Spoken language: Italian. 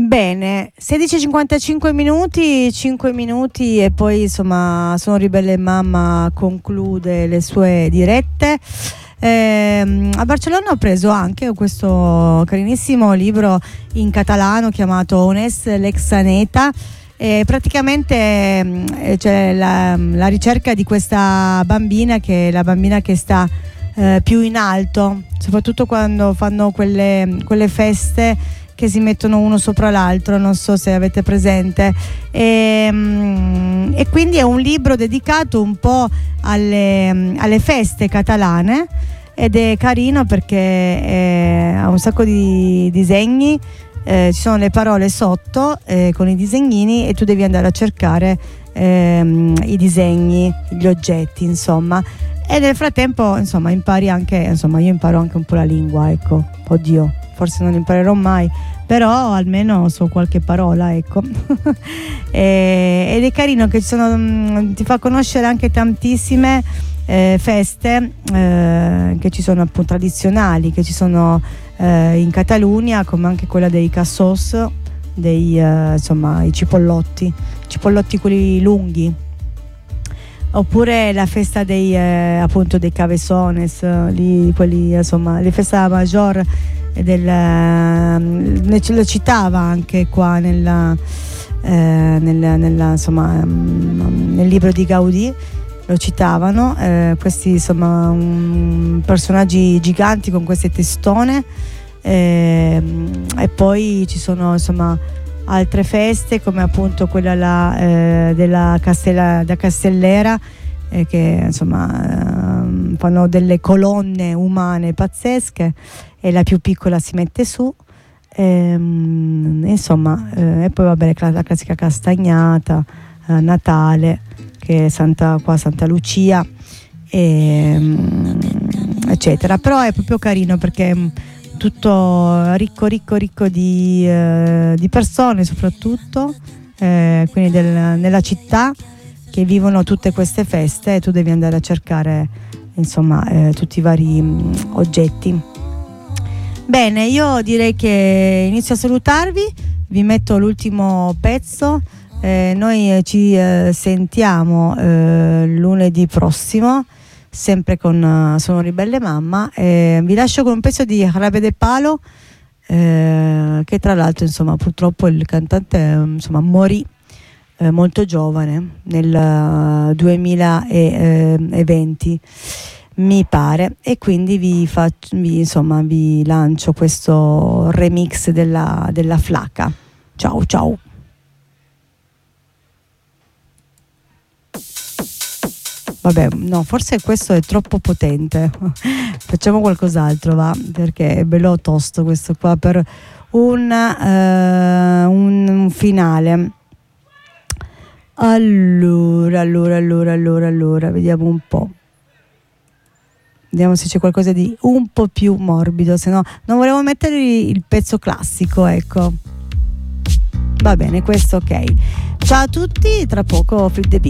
Bene, 16:55 minuti, 5 minuti e poi insomma Sono Ribelle Mamma conclude le sue dirette. A Barcellona ho preso anche questo carinissimo libro in catalano chiamato Onest l'exaneta. Praticamente c'è la ricerca di questa bambina, che è la bambina che sta più in alto, soprattutto quando fanno quelle feste che si mettono uno sopra l'altro, non so se avete presente, e quindi è un libro dedicato un po' alle feste catalane, ed è carino perché ha un sacco di disegni, ci sono le parole sotto con i disegnini e tu devi andare a cercare i disegni, gli oggetti, insomma, e nel frattempo insomma impari anche, insomma io imparo anche un po' la lingua, ecco, oddio, forse non imparerò mai, però almeno so qualche parola, ecco. Ed è carino che ti fa conoscere anche tantissime feste che ci sono appunto tradizionali, che ci sono in Catalunya, come anche quella dei cassos, insomma i cipollotti quelli lunghi, oppure la festa appunto dei cabezones, quelli insomma le festa major lo citava anche qua insomma nel libro di Gaudì, lo citavano questi insomma personaggi giganti con queste testone, e poi ci sono insomma altre feste come appunto quella della Castellera, che insomma fanno delle colonne umane pazzesche e la più piccola si mette su, insomma, e poi vabbè la classica castagnata, Natale, che è Santa Lucia, eccetera. Però è proprio carino perché è tutto ricco di persone, soprattutto quindi nella città, che vivono tutte queste feste, e tu devi andare a cercare insomma tutti i vari oggetti. Bene, io direi che inizio a salutarvi, vi metto l'ultimo pezzo, noi ci sentiamo lunedì prossimo, sempre con Sono Ribelle Mamma, vi lascio con un pezzo di Jarabe de Palo, che tra l'altro insomma purtroppo il cantante insomma morì molto giovane, nel 2020 mi pare, e quindi vi lancio questo remix della Flaca. Ciao. Vabbè, no, forse questo è troppo potente. Facciamo qualcos'altro, va, perché è bello tosto questo qua per un finale. Allora, vediamo un po'. Vediamo se c'è qualcosa di un po' più morbido, se no non volevo mettere il pezzo classico, ecco. Va bene, questo ok. Ciao a tutti, tra poco Flip the Beat.